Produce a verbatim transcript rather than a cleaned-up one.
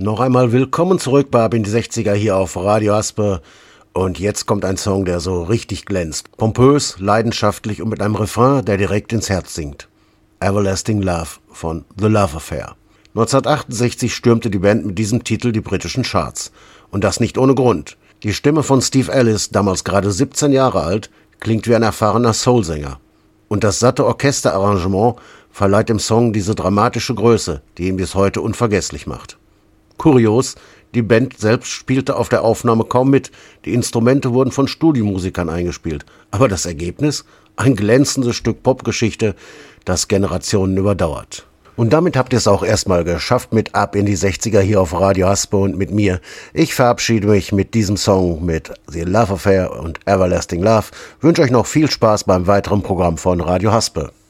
Noch einmal willkommen zurück bei Ab in die sechziger hier auf Radio Haspe. Und jetzt kommt ein Song, der so richtig glänzt. Pompös, leidenschaftlich und mit einem Refrain, der direkt ins Herz singt. Everlasting Love von The Love Affair. neunzehnhundertachtundsechzig stürmte die Band mit diesem Titel die britischen Charts. Und das nicht ohne Grund. Die Stimme von Steve Ellis, damals gerade siebzehn Jahre alt, klingt wie ein erfahrener Soulsänger. Und das satte Orchesterarrangement verleiht dem Song diese dramatische Größe, die ihn bis heute unvergesslich macht. Kurios, die Band selbst spielte auf der Aufnahme kaum mit, die Instrumente wurden von Studiomusikern eingespielt, aber das Ergebnis? Ein glänzendes Stück Popgeschichte, das Generationen überdauert. Und damit habt ihr es auch erstmal geschafft mit Ab in die sechziger hier auf Radio Haspe und mit mir. Ich verabschiede mich mit diesem Song mit The Love Affair und Everlasting Love. Wünsche euch noch viel Spaß beim weiteren Programm von Radio Haspe.